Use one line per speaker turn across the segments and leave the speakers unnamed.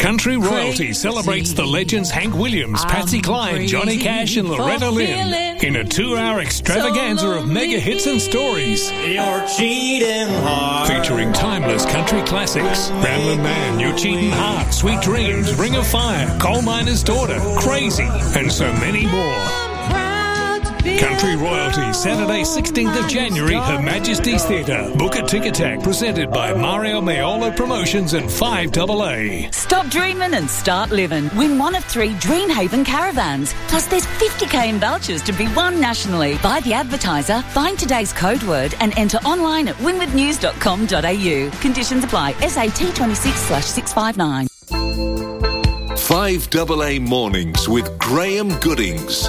Country Royalty celebrates the legends Hank Williams, Patsy Cline, Johnny Cash and Loretta Lynn in a 2-hour extravaganza of mega hits and stories.
You're cheating hard.
Featuring timeless country classics, Ramblin' Man, You're Cheating Hard, Sweet Dreams, Ring of Fire, Coal Miner's Daughter, Crazy, and so many more. Country Royalty, Saturday 16th of January, Her Majesty's Theatre. Book at Ticketek, presented by Mario Maiolo Promotions and 5AA.
Stop dreaming and start living. Win one of 3 Dreamhaven caravans. Plus there's 50k in vouchers to be won nationally. Buy the advertiser, find today's code word and enter online at winwithnews.com.au. Conditions apply. SAT 26/659.
5AA Mornings with Graham Goodings.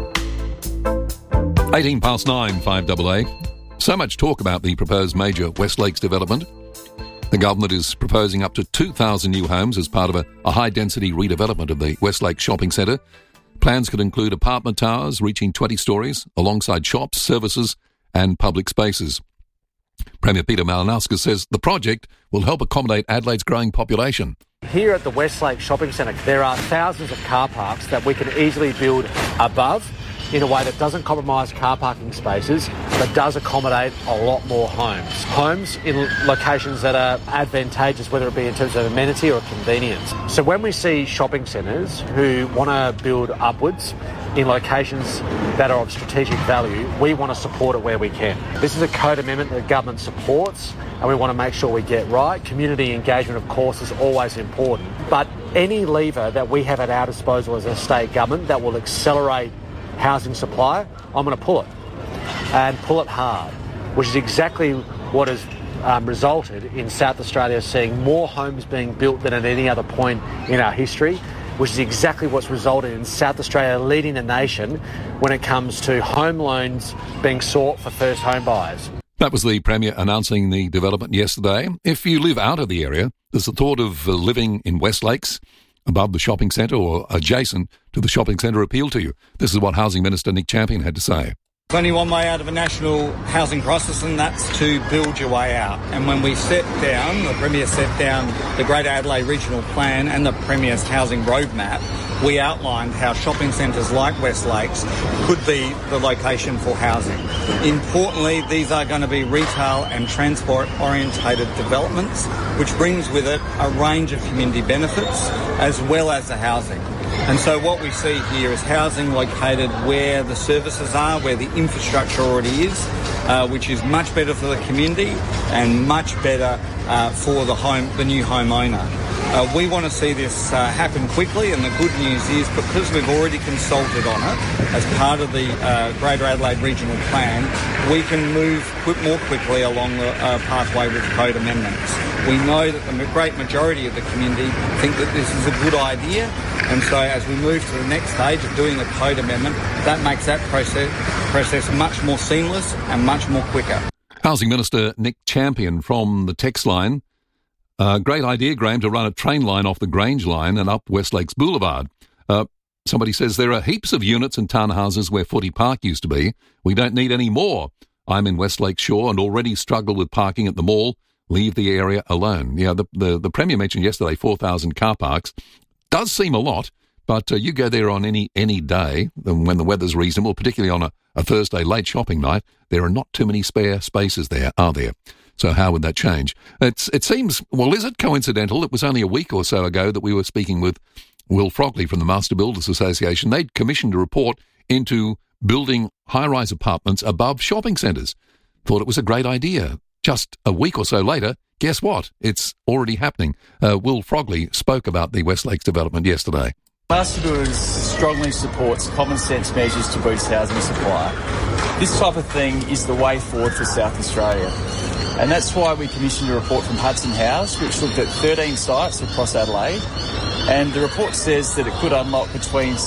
18 past 9, 5AA. So much talk about the proposed major West Lakes development. The government is proposing up to 2,000 new homes as part of a high-density redevelopment of the West Lakes Shopping Centre. Plans could include apartment towers reaching 20 stories, alongside shops, services and public spaces. Premier Peter Malinauskas says the project will help accommodate Adelaide's growing population.
Here at the West Lakes Shopping Centre, there are thousands of car parks that we can easily build above in a way that doesn't compromise car parking spaces, but does accommodate a lot more homes. Homes in locations that are advantageous, whether it be in terms of amenity or convenience. So when we see shopping centres who want to build upwards in locations that are of strategic value, we want to support it where we can. This is a code amendment that the government supports, and we want to make sure we get right. Community engagement, of course, is always important, but any lever that we have at our disposal as a state government that will accelerate housing supply, I'm going to pull it, and pull it hard, which is exactly what has resulted in South Australia seeing more homes being built than at any other point in our history, which is exactly what's resulted in South Australia leading the nation when it comes to home loans being sought for first home buyers.
That was the Premier announcing the development yesterday. If you live out of the area, does the thought of living in West Lakes, above the shopping centre or adjacent to the shopping centre, appeal to you? This is what Housing Minister Nick Champion had to say.
There's only one way out of a national housing crisis, and that's to build your way out. And when we the Premier set down the Greater Adelaide Regional Plan and the Premier's housing roadmap, we outlined how shopping centres like West Lakes could be the location for housing. Importantly, these are going to be retail and transport-orientated developments, which brings with it a range of community benefits as well as the housing. And so what we see here is housing located where the services are, where the infrastructure already is, which is much better for the community and much better for the new homeowner. We want to see this happen quickly, and the good news is because we've already consulted on it as part of the Greater Adelaide Regional Plan, we can move more quickly along the pathway with code amendments. We know that the great majority of the community think that this is a good idea, and so as we move to the next stage of doing the code amendment, that makes that process much more seamless and much more quicker.
Housing Minister Nick Champion from the text line. Great idea, Graham, to run a train line off the Grange line and up West Lakes Boulevard. Somebody says there are heaps of units and townhouses where Footy Park used to be. We don't need any more. I'm in West Lake Shore and already struggle with parking at the mall. Leave the area alone. Yeah, the Premier mentioned yesterday 4,000 car parks. Does seem a lot, but you go there on any day when the weather's reasonable, particularly on a Thursday late shopping night. There are not too many spare spaces there, are there? So how would that change? It seems, well, is it coincidental? It was only a week or so ago that we were speaking with Will Frogley from the Master Builders Association. They'd commissioned a report into building high-rise apartments above shopping centres. Thought it was a great idea. Just a week or so later, guess what? It's already happening. Will Frogley spoke about the West Lakes development yesterday.
Master Builders strongly supports common sense measures to boost housing supply. This type of thing is the way forward for South Australia. And that's why we commissioned a report from Hudson House, which looked at 13 sites across Adelaide. And the report says that it could unlock between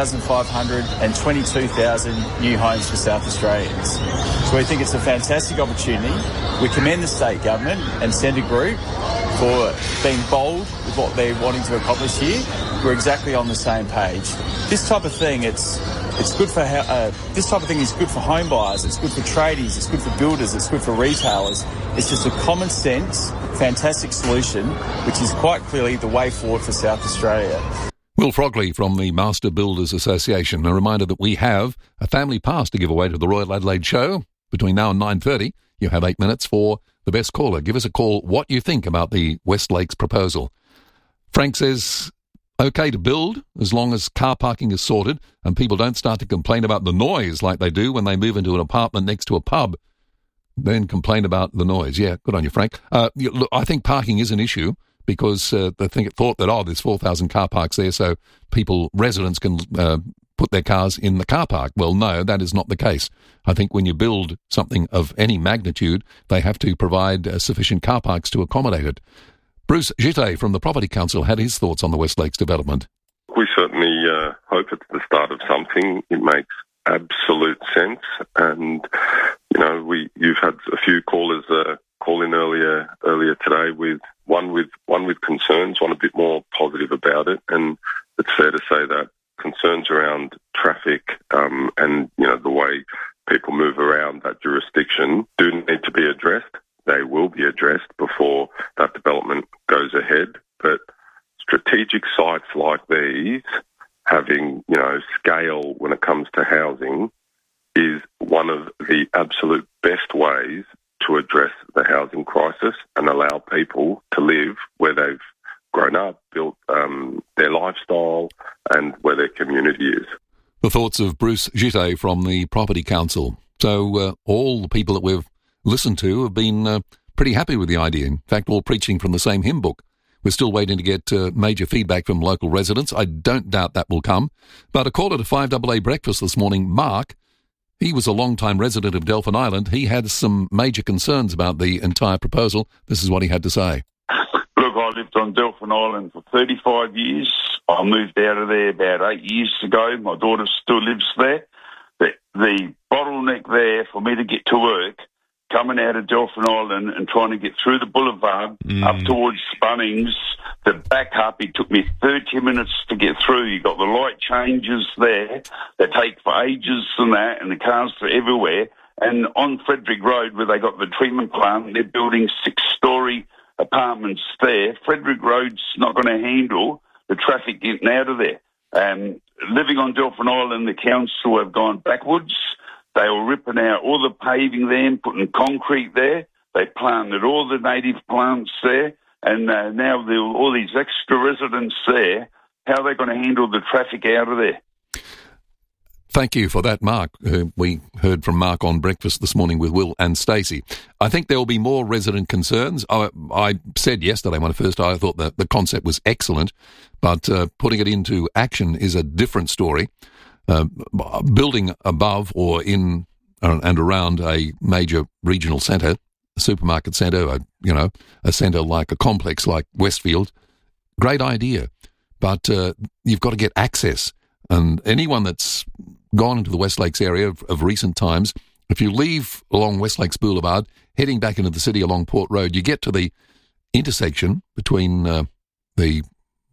7,500 and 22,000 new homes for South Australians. So we think it's a fantastic opportunity. We commend the state government and Centre Group for being bold with what they're wanting to accomplish here. We're exactly on the same page. This type of thing, it's It's good for this type of thing is good for home buyers. It's good for tradies. It's good for builders. It's good for retailers. It's just a common sense, fantastic solution, which is quite clearly the way forward for South Australia.
Will Frogley from the Master Builders Association. A reminder that we have a family pass to give away to the Royal Adelaide Show. Between now and 9:30, you have 8 minutes for the best caller. Give us a call what you think about the West Lakes proposal. Frank says, okay to build as long as car parking is sorted and people don't start to complain about the noise like they do when they move into an apartment next to a pub. Then complain about the noise. Yeah, good on you, Frank. Look, I think parking is an issue because they thought that, there's 4,000 car parks there, so residents can put their cars in the car park. Well, no, that is not the case. I think when you build something of any magnitude, they have to provide sufficient car parks to accommodate it. Bruce Gitte from the Property Council had his thoughts on the West Lakes development.
We certainly hope it's the start of something. It makes absolute sense. And, you've had a few callers call in earlier today with one with concerns, one a bit more positive about it. And it's fair to say that concerns around traffic and, the way people move around that jurisdiction do need to be addressed. They will be addressed before that development goes ahead. But strategic sites like these, having, scale when it comes to housing, is one of the absolute best ways to address the housing crisis and allow people to live where they've grown up, built their lifestyle and where their community is.
The thoughts of Bruce Gitte from the Property Council. So all the people that we've listened to have been pretty happy with the idea. In fact, all preaching from the same hymn book. We're still waiting to get major feedback from local residents. I don't doubt that will come. But a caller to 5AA Breakfast this morning, Mark, he was a long-time resident of Delphin Island. He had some major concerns about the entire proposal. This is what he had to say.
Look, I lived on Delphin Island for 35 years. I moved out of there about 8 years ago. My daughter still lives there. The bottleneck there for me to get to work, coming out of Delphin Island and trying to get through the boulevard up towards Bunnings, the back up, it took me 30 minutes to get through. You got the light changes there that take for ages and that, and the cars are everywhere. And on Frederick Road, where they got the treatment plant, they're building 6-storey apartments there. Frederick Road's not going to handle the traffic getting out of there. Living on Delphin Island, the council have gone backwards. They were ripping out all the paving there and putting concrete there. They planted all the native plants there. And now there are all these extra residents there. How are they going to handle the traffic out of there?
Thank you for that, Mark. We heard from Mark on Breakfast this morning with Will and Stacey. I think there will be more resident concerns. I said yesterday when I thought that the concept was excellent, but putting it into action is a different story. Building above or in and around a major regional centre, a supermarket centre, a centre like a complex like Westfield, great idea. But you've got to get access. And anyone that's gone into the West Lakes area of recent times, if you leave along West Lakes Boulevard, heading back into the city along Port Road, you get to the intersection between the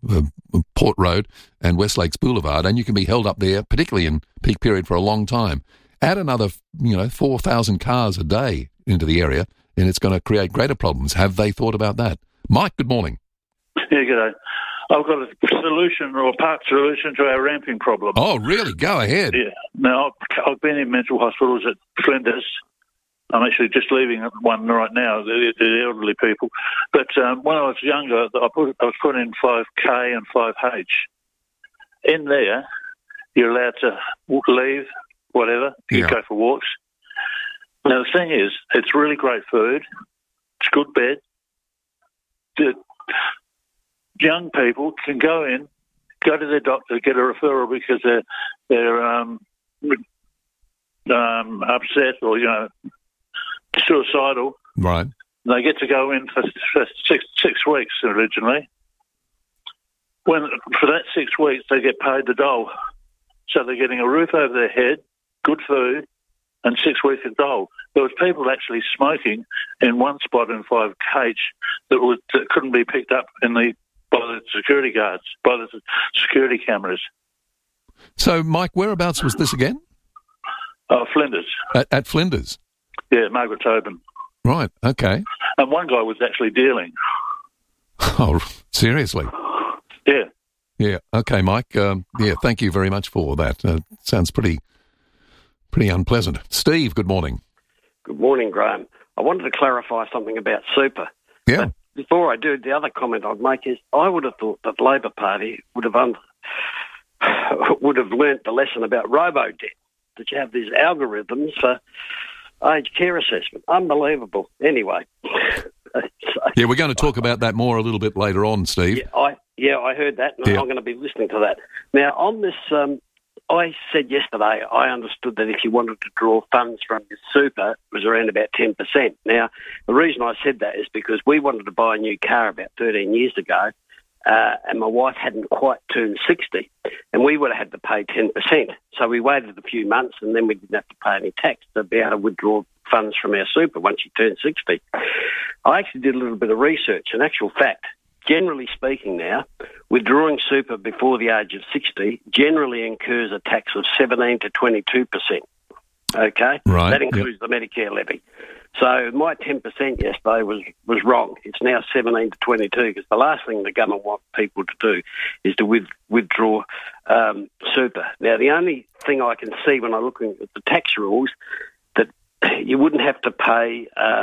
Port Road and West Lakes Boulevard, and you can be held up there, particularly in peak period, for a long time. Add another, 4,000 cars a day into the area, and it's going to create greater problems. Have they thought about that? Mike, good morning.
Yeah, g'day. I've got a solution or a part solution to our ramping problem.
Oh, really? Go ahead.
Yeah. Now, I've been in mental hospitals at Flinders. I'm actually just leaving one right now, the elderly people. But when I was younger, I was put in 5K and 5H. In there, you're allowed to leave, whatever. You go for walks. Now, the thing is, it's really great food. It's good bed. The young people can go to their doctor, get a referral because they're upset or, suicidal.
Right.
They get to go in for 6 weeks originally. For that 6 weeks, they get paid the dole. So they're getting a roof over their head, good food, and 6 weeks of dole. There was people actually smoking in one spot in 5H that couldn't be picked up by the security guards, by the security cameras.
So, Mike, whereabouts was this again?
Flinders.
At Flinders?
Yeah, Margaret Tobin.
Right, okay.
And one guy was actually dealing.
Oh, seriously?
Yeah.
Yeah, okay, Mike. Thank you very much for that. Sounds pretty unpleasant. Steve, good morning.
Good morning, Graham. I wanted to clarify something about super.
Yeah.
But before I do, the other comment I'd make is I would have thought that Labor Party would have learnt the lesson about robo-debt, that you have these algorithms for aged care assessment. Unbelievable. Anyway.
Yeah, we're going to talk about that more a little bit later on, Steve.
I heard that, and I'm going to be listening to that. Now, on this, I said yesterday I understood that if you wanted to draw funds from your super, it was around about 10%. Now, the reason I said that is because we wanted to buy a new car about 13 years ago, and my wife hadn't quite turned 60, and we would have had to pay 10%. So we waited a few months, and then we didn't have to pay any tax to be able to withdraw funds from our super once you turned 60. I actually did a little bit of research. In actual fact, generally speaking now, withdrawing super before the age of 60 generally incurs a tax of 17 to 22%. Okay?
Right.
That includes the Medicare levy. So my 10% yesterday was wrong. It's now 17 to 22 because the last thing the government want people to do is to withdraw super. Now, the only thing I can see when I'm looking at the tax rules that you wouldn't have to pay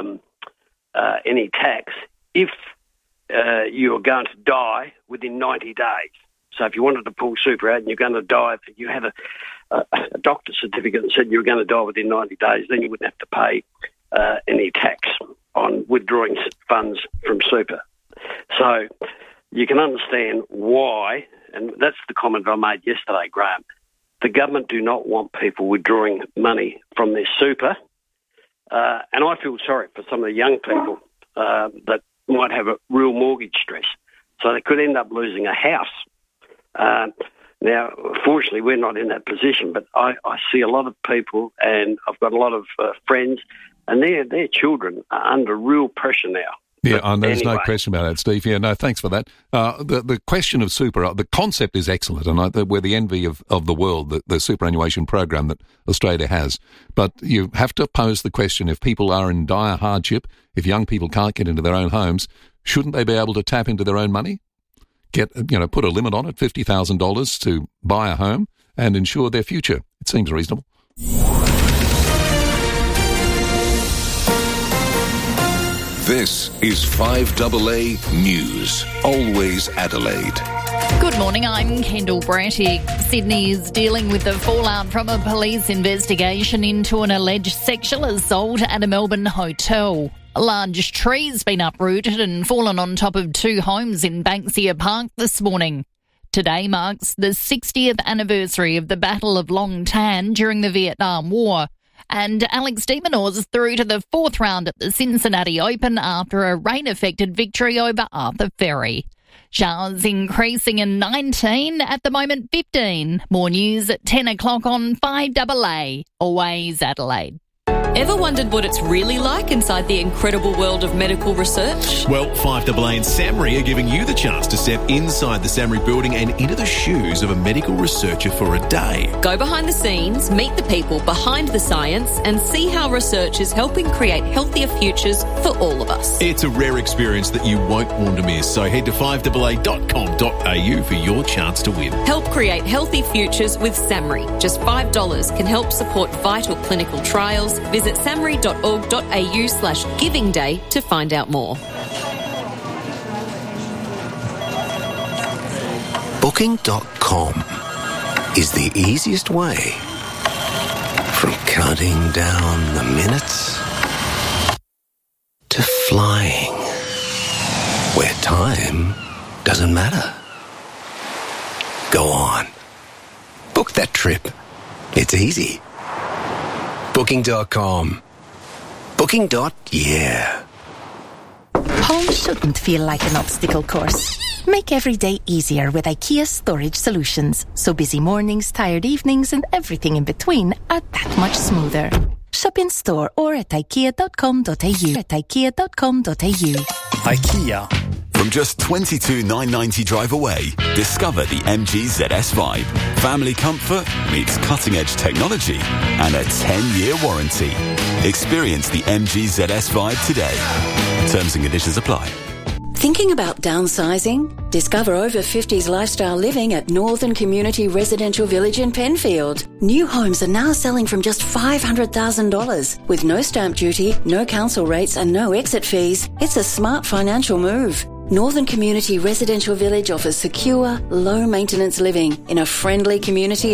any tax if you're going to die within 90 days. So if you wanted to pull super out and you're going to die, if you had a doctor's certificate that said you were going to die within 90 days, then you wouldn't have to pay any tax on withdrawing funds from super. So you can understand why, and that's the comment I made yesterday, Graham. The government do not want people withdrawing money from their super, and I feel sorry for some of the young people that might have a real mortgage stress. So they could end up losing a house. Now, fortunately, we're not in that position, but I see a lot of people, and I've got a lot of friends, and their children are under real pressure now.
Yeah, there's no question about that, Steve. Yeah, no, thanks for that. The question of super, the concept is excellent, and we're the envy of the world, the superannuation program that Australia has. But you have to pose the question, if people are in dire hardship, if young people can't get into their own homes, shouldn't they be able to tap into their own money? Put a limit on it, $50,000 to buy a home and ensure their future. It seems reasonable.
This is 5AA News, always Adelaide.
Good morning, I'm Kendall Brattick. Sydney is dealing with the fallout from a police investigation into an alleged sexual assault at a Melbourne hotel. A large tree's been uprooted and fallen on top of two homes in Banksia Park this morning. Today marks the 60th anniversary of the Battle of Long Tan during the Vietnam War. And Alex de Minaur is through to the fourth round at the Cincinnati Open after a rain-affected victory over Arthur Ferry. Showers increasing in 19, at the moment 15. More news at 10 o'clock on 5AA. Always Adelaide.
Ever wondered what it's really like inside the incredible world of medical research?
Well, 5AA and SAHMRI are giving you the chance to step inside the SAHMRI building and into the shoes of a medical researcher for a day.
Go behind the scenes, meet the people behind the science, and see how research is helping create healthier futures for all of us.
It's a rare experience that you won't want to miss, so head to 5AA.com.au for your chance to win.
Help create healthy futures with SAHMRI. Just $5 can help support vital clinical trials. Visit samhri.org.au/Giving Day to find out more.
Booking.com is the easiest way from counting down the minutes to flying where time doesn't matter. Go on. Book that trip. It's easy. Booking.com. Booking.yeah.
Home shouldn't feel like an obstacle course. Make every day easier with IKEA Storage Solutions, so busy mornings, tired evenings, and everything in between are that much smoother. Shop in store or at ikea.com.au. IKEA,
From just $22,990 drive away, discover the MG ZS5. Family comfort meets cutting-edge technology and a 10-year warranty. Experience the MG ZS5 today. Terms and conditions apply.
Thinking about downsizing? Discover over 50s lifestyle living at Northern Community Residential Village in Penfield. New homes are now selling from just $500,000 with no stamp duty, no council rates and no exit fees. It's a smart financial move. Northern Community Residential Village offers secure, low-maintenance living in a friendly community